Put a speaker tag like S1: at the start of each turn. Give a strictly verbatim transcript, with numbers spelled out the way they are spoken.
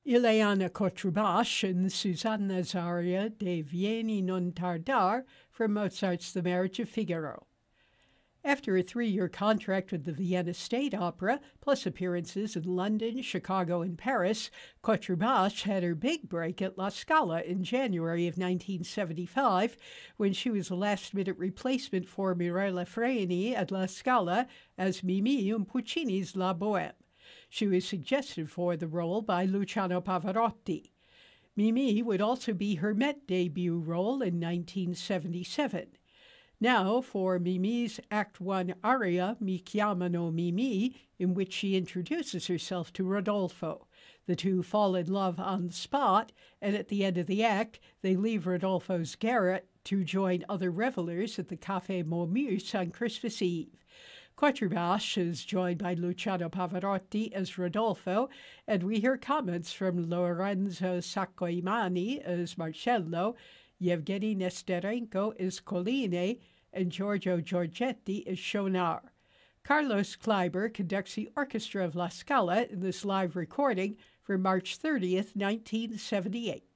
S1: Ileana Cotrubach and Susanna Zaria de Vieni non tardar from Mozart's The Marriage of Figaro. After a three-year contract with the Vienna State Opera, plus appearances in London, Chicago, and Paris, Cotrubach had her big break at La Scala in January of nineteen seventy-five, when she was a last-minute replacement for Mirella Freni at La Scala as Mimi in Puccini's La Bohème. She was suggested for the role by Luciano Pavarotti. Mimi would also be her Met debut role in nineteen seventy-seven. Now for Mimi's Act One aria, Mi chiamano Mimi, in which she introduces herself to Rodolfo. The two fall in love on the spot, and at the end of the act, they leave Rodolfo's garret to join other revelers at the Café Momus on Christmas Eve. Cotrubach is joined by Luciano Pavarotti as Rodolfo, and we hear comments from Lorenzo Saccoimani as Marcello, Yevgeny Nesterenko as Colline, and Giorgio Giorgetti as Schaunard. Carlos Kleiber conducts the orchestra of La Scala in this live recording from March thirtieth, nineteen seventy-eight.